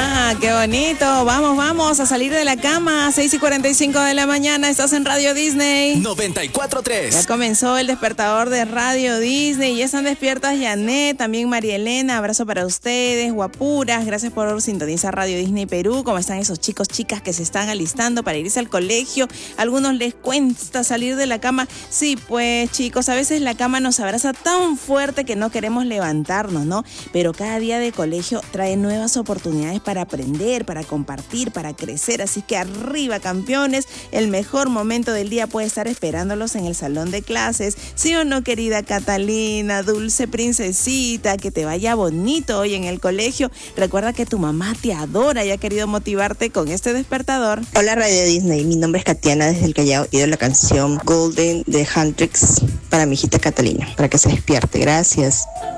Qué bonito. Vamos a salir de la cama. 6:45 de la mañana. Estás en Radio Disney 94.3. Ya comenzó el despertador de Radio Disney. Ya están despiertas Janet, también María Elena. Abrazo para ustedes, guapuras. Gracias por sintonizar Radio Disney Perú. ¿Cómo están esos chicos, chicas que se están alistando para irse al colegio? Algunos les cuesta salir de la cama. Sí, pues chicos, a veces la cama nos abraza tan fuerte que no queremos levantarnos, ¿no? Pero cada día de colegio trae nuevas oportunidades para aprender, para compartir, para crecer. Así que arriba, campeones. El mejor momento del día puede estar esperándolos en el salón de clases. ¿Sí o no, querida Catalina, dulce princesita? Que te vaya bonito hoy en el colegio. Recuerda que tu mamá te adora y ha querido motivarte con este despertador. Hola Radio Disney, mi nombre es Katiana desde el Callao y de la canción Golden de Hendrix para mi hijita Catalina, para que se despierte. Gracias.